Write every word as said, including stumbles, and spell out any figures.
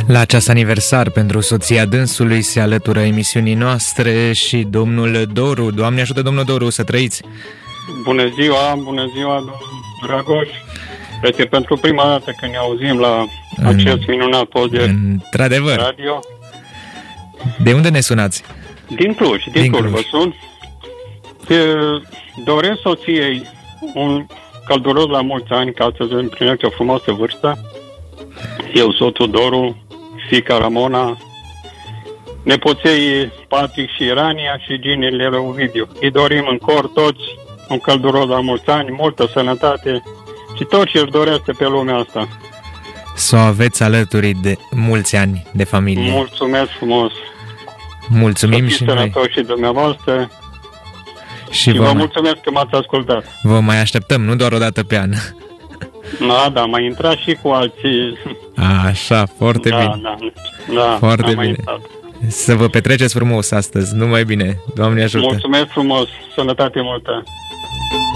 La acest aniversar pentru soția dânsului se alătură emisiunii noastre și domnul Doru. Doamne ajută, domnul Doru, să trăiți! Bună ziua, bună ziua, domnul Dragoș! Este pentru prima dată când ne auzim la în, acest minunat post de într-adevăr. radio. De unde ne sunați? Din Cluj, din, din Cluj, Cluj vă sun. Te doresc soției un călduros la mulți ani, ca să împlinește o frumoasă vârstă. Eu, soțul Doru, fiica Ramona, nepoței Patrick și Irania și ginele Ovidiu. Îi dorim în cor toți un călduros la mulți ani, multă sănătate și tot ce își dorește pe lumea asta. Să o aveți alături de mulți ani de familie. Mulțumesc frumos! Mulțumim și noi. Și dumneavoastră. Și, și vă, vă mulțumesc că m-ați ascultat. Vă mai așteptăm, nu doar o dată pe an. Da, da, mai intrat și cu alții. Așa, foarte da, bine. Da, da, foarte bine. Intrat. Să vă petreceți frumos astăzi, numai bine. Doamne ajută. Mulțumesc frumos, sănătate multă.